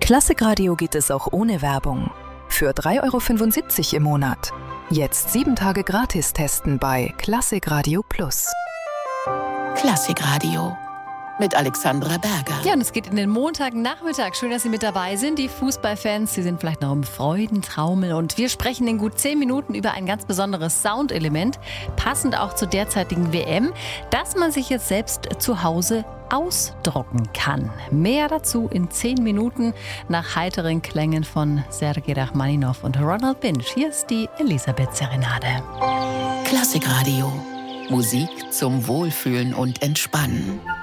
Klassikradio geht es auch ohne Werbung. Für 3,75 € im Monat. Jetzt 7 Tage gratis testen bei Klassikradio Plus. Klassikradio mit Alexandra Berger. Ja, und es geht in den Montagnachmittag. Schön, dass Sie mit dabei sind, die Fußballfans. Sie sind vielleicht noch im Freudentaumel. Und wir sprechen in gut 10 Minuten über ein ganz besonderes Soundelement, passend auch zur derzeitigen WM, das man sich jetzt selbst zu Hause ausdrucken kann. Mehr dazu in 10 Minuten nach heiteren Klängen von Sergei Rachmaninov und Ronald Binch. Hier ist die Elisabeth-Serenade. Klassikradio. Musik zum Wohlfühlen und Entspannen.